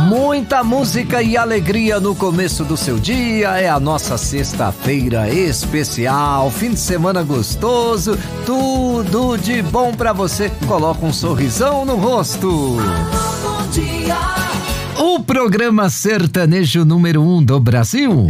Muita música e alegria no começo do seu dia. É a nossa sexta-feira especial, fim de semana gostoso, tudo de bom pra você. Coloca um sorrisão no rosto. Bom dia. O programa sertanejo número 1 do Brasil.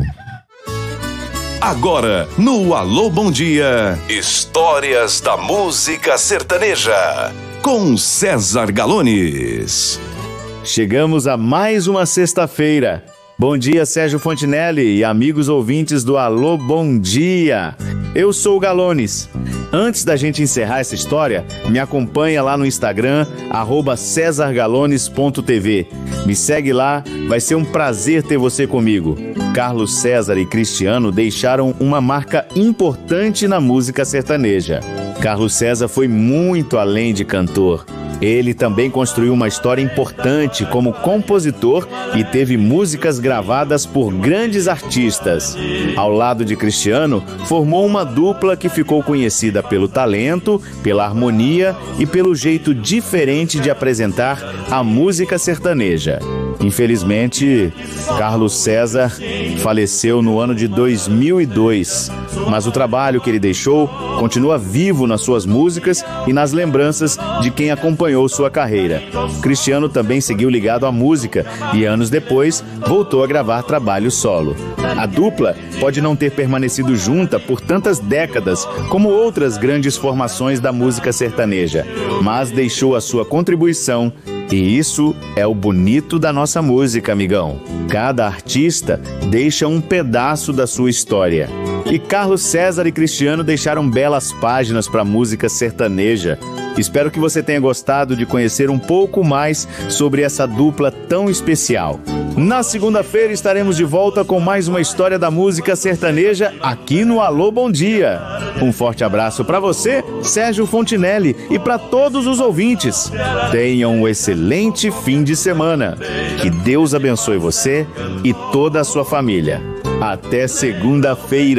Agora, no Alô Bom Dia, histórias da música sertaneja, com César Galones. Chegamos a mais uma sexta-feira. Bom dia, Sérgio Fontinelli e amigos ouvintes do Alô Bom Dia. Eu sou o Galones. Antes da gente encerrar essa história, me acompanha lá no Instagram, @cesargalones.tv. Me segue lá, vai ser um prazer ter você comigo. Carlos César e Cristiano deixaram uma marca importante na música sertaneja. Carlos César foi muito além de cantor. Ele também construiu uma história importante como compositor e teve músicas gravadas por grandes artistas. Ao lado de Cristiano, formou uma dupla que ficou conhecida pelo talento, pela harmonia e pelo jeito diferente de apresentar a música sertaneja. Infelizmente, Carlos César faleceu no ano de 2002, mas o trabalho que ele deixou continua vivo nas suas músicas e nas lembranças de quem acompanhou sua carreira. Cristiano também seguiu ligado à música e anos depois voltou a gravar trabalho solo. A dupla pode não ter permanecido junta por tantas décadas como outras grandes formações da música sertaneja, mas deixou a sua contribuição. E isso é o bonito da nossa música, amigão. Cada artista deixa um pedaço da sua história. E Carlos César e Cristiano deixaram belas páginas para a música sertaneja. Espero que você tenha gostado de conhecer um pouco mais sobre essa dupla tão especial. Na segunda-feira estaremos de volta com mais uma história da música sertaneja aqui no Alô Bom Dia. Um forte abraço para você, Sérgio Fontinelli, e para todos os ouvintes. Tenham um excelente fim de semana. Que Deus abençoe você e toda a sua família. Até segunda-feira.